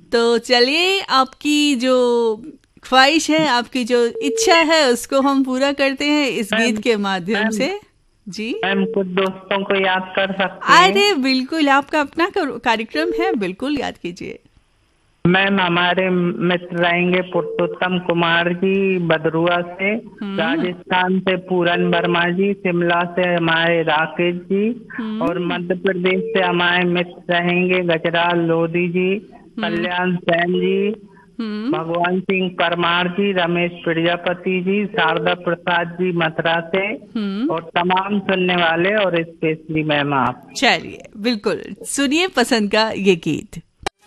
तो चलिए, आपकी जो ख्वाहिश है, आपकी जो इच्छा है, उसको हम पूरा करते हैं इस मैम गीत के माध्यम मैम से। जी। मैम कुछ दोस्तों को याद कर सकती हैं? अरे बिल्कुल, आपका अपना कार्यक्रम है, बिल्कुल याद कीजिए। मैम हमारे मित्र रहेंगे पुरुषोत्तम कुमार जी बदरुआ से, हम्म। राजस्थान से पूरन वर्मा जी, शिमला से हमारे राकेश जी, और हम्म। मध्य प्रदेश से हमारे मित्र रहेंगे गजराल लोधी जी, हम्म। कल्याण सैन जी, हम्म। भगवान सिंह परमार जी, रमेश प्रजापति जी, शारदा प्रसाद जी मथुरा से, हम्म। और तमाम सुनने वाले और स्पेशली मैम आप। चलिए, बिल्कुल सुनिए पसंद का ये गीत।